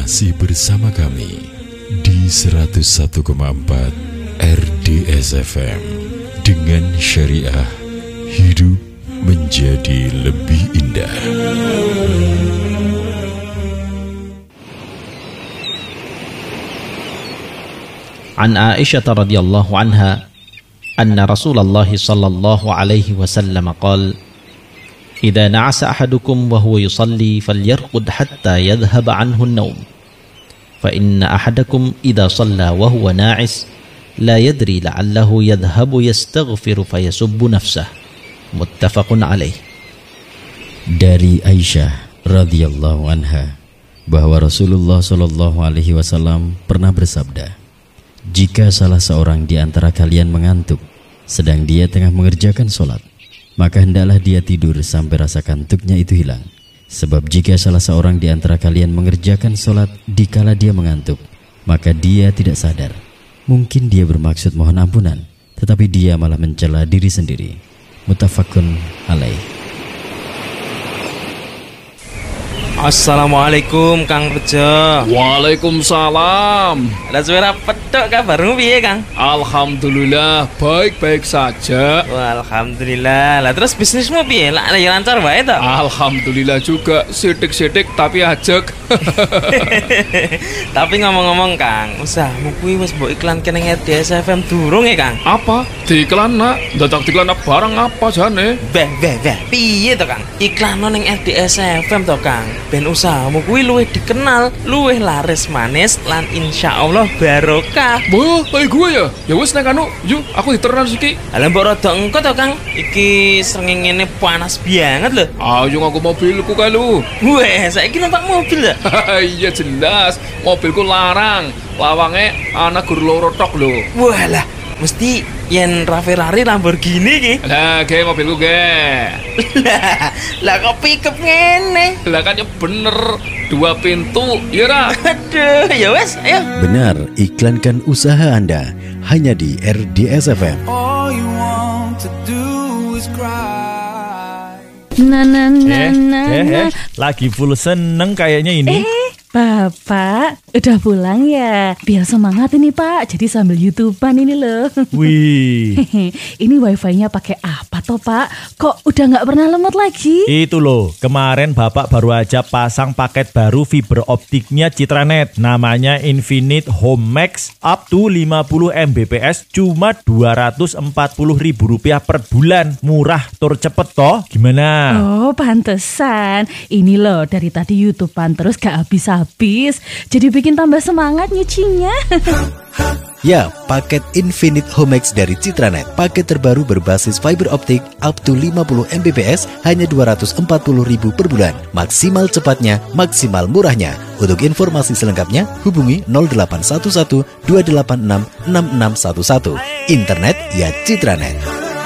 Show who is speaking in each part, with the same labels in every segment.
Speaker 1: Masih bersama kami di 101,4 RDS FM. Dengan syariah, hidup menjadi lebih indah.
Speaker 2: An Aisyah radhiyallahu anha anna Rasulullah sallallahu alaihi wasallam qala إذا نعس أحدكم وهو يصلي فليرقد حتى يذهب عنه النوم فإن أحدكم إذا صلى وهو ناعس لا يدري لعله يذهب يستغفر فيسب نفسه متفق عليه.
Speaker 3: Dari Aisyah radhiyallahu anha bahwa Rasulullah sallallahu alaihi wasallam pernah bersabda, jika salah seorang di antara kalian mengantuk sedang dia tengah mengerjakan sholat, maka hendaklah dia tidur sampai rasa kantuknya itu hilang. Sebab jika salah seorang di antara kalian mengerjakan sholat dikala dia mengantuk, maka dia tidak sadar. Mungkin dia bermaksud mohon ampunan, tetapi dia malah mencela diri sendiri. Muttafaqun alaih.
Speaker 4: Assalamualaikum Kang Rejo.
Speaker 5: Waalaikumsalam.
Speaker 4: Ada suara petok kabarmu piye Kang?
Speaker 5: Alhamdulillah baik-baik saja.
Speaker 4: Wah, alhamdulillah. Lah terus bisnismu piye? Lah lancar wae to?
Speaker 5: Alhamdulillah juga, sidik-sidik tapi ajeg.
Speaker 4: Tapi ngomong-ngomong Kang, usahamu kuwi wis mbok iklanke ning RDS FM durung ya Kang?
Speaker 5: Apa? Diiklan nak? Dadak diiklan barang apa jane?
Speaker 4: Beh. Piye to Kang? Iklan ning RDS FM to Kang. Ben usahamu kuwi luwih dikenal, luwih laris manis lan insyaallah barokah.
Speaker 5: Wah, kayak gue ya? Ya wis nek anu, yuk aku diteran iki.
Speaker 4: Lah mbok rada engko to Kang. Iki srengenge panas banget lho.
Speaker 5: Ayo ngaku mobilku kae lu.
Speaker 4: Weh, saiki numpak mobil ya?
Speaker 5: Iya jelas, mobilku larang. Lawange ana gur loro tok lho.
Speaker 4: Walah, mesti yen Ferrari Lamborghini ki.
Speaker 5: Lah, ge mobilku ge.
Speaker 4: Lah kok pickup ngene?
Speaker 5: Lah kan ya bener, 2 pintu, ya ra?
Speaker 4: Aduh, ya wes, ayo.
Speaker 1: Benar, iklankan usaha Anda hanya di RDS FM.
Speaker 6: All you want to do is cry.
Speaker 7: Lagi full seneng kayaknya ini.
Speaker 8: Bapak, udah pulang ya? Biar semangat ini Pak, jadi sambil YouTubean ini loh.
Speaker 7: Wih.
Speaker 8: Ini wifi-nya pakai apa toh Pak? Kok udah gak pernah lemot lagi?
Speaker 7: Itu loh, kemarin Bapak baru aja pasang paket baru fiber optiknya Citranet. Namanya Infinite Home Max up to 50 Mbps cuma Rp240.000 per bulan. Murah, tur cepet toh, gimana?
Speaker 8: Oh pantesan, ini loh dari tadi YouTubean terus gak habis-habis. Jadi bikin tambah semangat nyucinya.
Speaker 9: Ya, paket Infinite Home Max dari Citranet. Paket terbaru berbasis fiber optik up to 50 Mbps hanya Rp240.000 per bulan. Maksimal cepatnya, maksimal murahnya. Untuk informasi selengkapnya hubungi 0811 286 6611. Internet ya Citranet.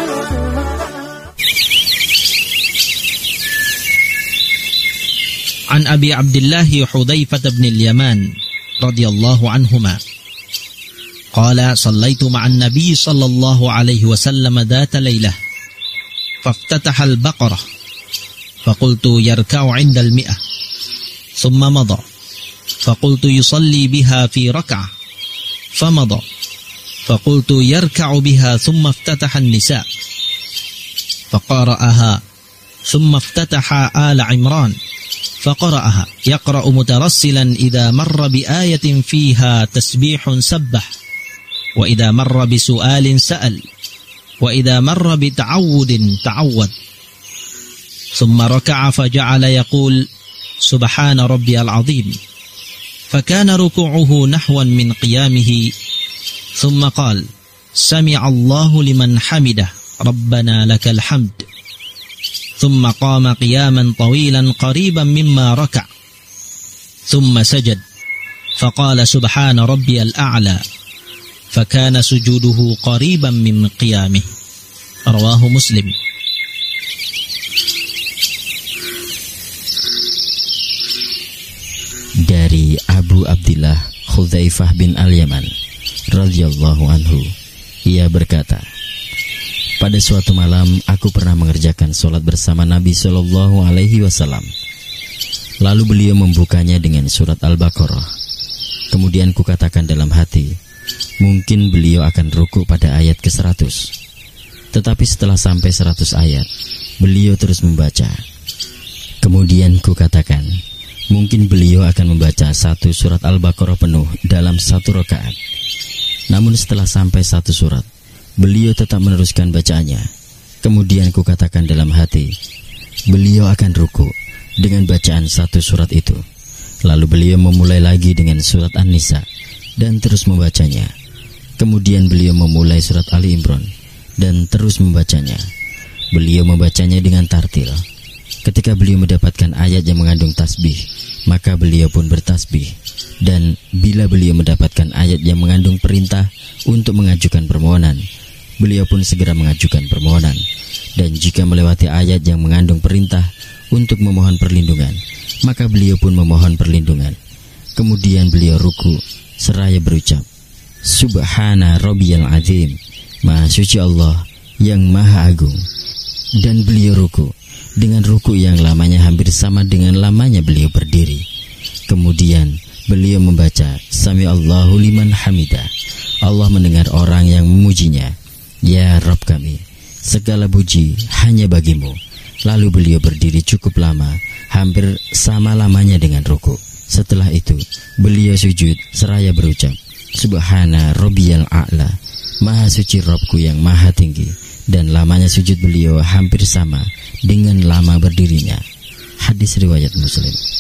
Speaker 2: An Abi Abdullah Hudzaifah bin al-Yaman radhiyallahu anhuma qala sallaitu ma'an nabiy sallallahu alaihi wasallam dhata lailah faftataha al-baqarah faqultu yarka'u 'inda al-mi'ah thumma madha faqultu yusalli biha fi rak'ah famadha faqultu yarka'u biha thumma iftataha an-nisa faqara'aha thumma iftataha ala Imran فقرأها يقرأ مترسلا إذا مر بآية فيها تسبيح سبح وإذا مر بسؤال سأل وإذا مر بتعود تعود ثم ركع فجعل يقول سبحان ربي العظيم فكان ركوعه نحوا من قيامه ثم قال سمع الله لمن حمده ربنا لك الحمد ثم قام قياما طويلا قريبا مما ركع ثم سجد فقال سبحان ربي الأعلى فكان سجوده قريبا من قيامه رواه مسلم.
Speaker 3: Dari Abu Abdillah Hudzaifah bin al-Yaman radhiyallahu anhu, ia berkata, pada suatu malam aku pernah mengerjakan sholat bersama Nabi Shallallahu Alaihi Wasallam. Lalu beliau membukanya dengan surat Al-Baqarah. Kemudian kukatakan dalam hati, mungkin beliau akan rukuk pada ayat ke-100. Tetapi setelah sampai 100 ayat, beliau terus membaca. Kemudian kukatakan, mungkin beliau akan membaca satu surat Al-Baqarah penuh dalam satu rakaat. Namun setelah sampai satu surat, beliau tetap meneruskan bacaannya. Kemudian kukatakan dalam hati, beliau akan rukuk dengan bacaan satu surat itu. Lalu beliau memulai lagi dengan surat An-Nisa dan terus membacanya. Kemudian beliau memulai surat Ali Imran dan terus membacanya. Beliau membacanya dengan tartil. Ketika beliau mendapatkan ayat yang mengandung tasbih, maka beliau pun bertasbih. Dan bila beliau mendapatkan ayat yang mengandung perintah untuk mengajukan permohonan, beliau pun segera mengajukan permohonan. Dan jika melewati ayat yang mengandung perintah untuk memohon perlindungan, maka beliau pun memohon perlindungan. Kemudian beliau ruku seraya berucap, Subhana Rabbiyal Azim, Maha suci Allah yang Maha Agung. Dan beliau ruku dengan ruku yang lamanya hampir sama dengan lamanya beliau berdiri. Kemudian beliau membaca Sami Allahu liman hamidah, Allah mendengar orang yang memujinya. Ya Rabb kami, segala puji hanya bagimu. Lalu beliau berdiri cukup lama, hampir sama lamanya dengan ruku. Setelah itu beliau sujud seraya berucap, Subhana Rabbiyal A'la, Maha suci Rabbku yang maha tinggi. Dan lamanya sujud beliau hampir sama dengan lama berdirinya. Hadis riwayat Muslim.